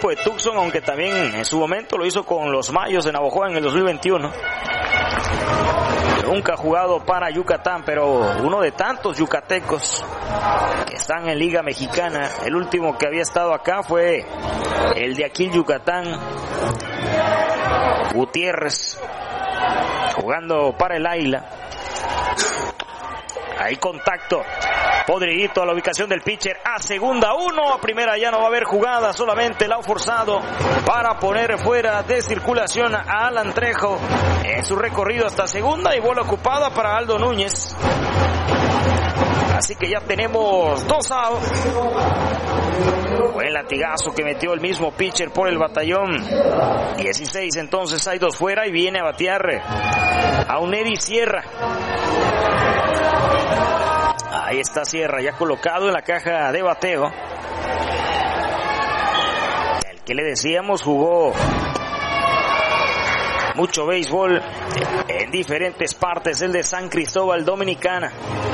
equipo de Tucson, aunque también en su momento lo hizo con los Mayos de Navojoa en el 2021. Nunca ha jugado para Yucatán, pero uno de tantos yucatecos que están en Liga Mexicana. El último que había estado acá fue el de aquí Yucatán, Gutiérrez, jugando para el Águila. Ahí contacto, podridito a la ubicación del pitcher, a segunda 1, a primera ya no va a haber jugada, solamente el out forzado para poner fuera de circulación a Alan Trejo en su recorrido hasta segunda, y bola ocupada para Aldo Núñez. Así que ya tenemos 2 out. Buen latigazo que metió el mismo pitcher por el batallón. 16, entonces hay 2 fuera y viene a batear a Uneri Sierra. Ahí está Sierra ya colocado en la caja de bateo. El que le decíamos jugó mucho béisbol en diferentes partes, el de San Cristóbal, Dominicana.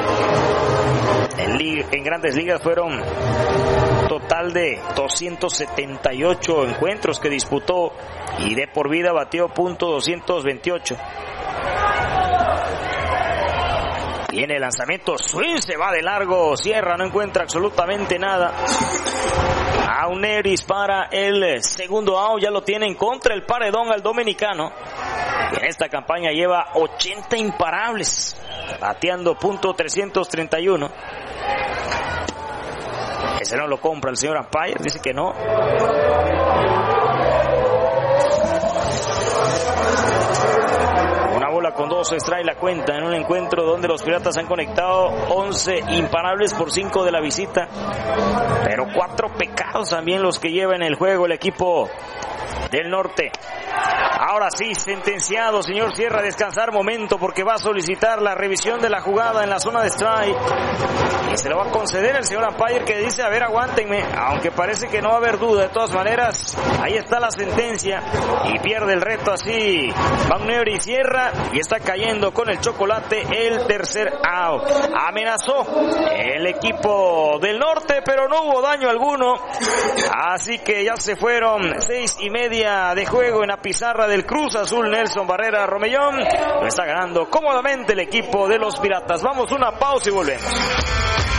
En Grandes Ligas fueron un total de 278 encuentros que disputó y de por vida batió .228. Viene el lanzamiento, swing, se va de largo, Sierra no encuentra absolutamente nada. Auneris para el segundo out, ya lo tiene en contra el paredón al dominicano. En esta campaña lleva 80 imparables, bateando .331. Ese no lo compra el señor umpire, dice que no. Una bola con 2 strikes la cuenta en un encuentro donde los Piratas han conectado 11 imparables por 5 de la visita, pero 4 pecados también los que lleva en el juego el equipo del norte. Ahora sí, sentenciado, señor Sierra, descansar momento porque va a solicitar la revisión de la jugada en la zona de strike y se lo va a conceder el señor umpire, que dice, a ver, aguántenme, aunque parece que no va a haber duda. De todas maneras, ahí está la sentencia y pierde el reto así Magneuris Sierra y está cayendo con el chocolate el tercer out. Amenazó el equipo del norte, pero no hubo daño alguno, así que ya se fueron 6:30 de juego en la pizarra del Cruz Azul. Nelson Barrera Romellón lo está ganando cómodamente el equipo de los Piratas. Vamos a una pausa y volvemos.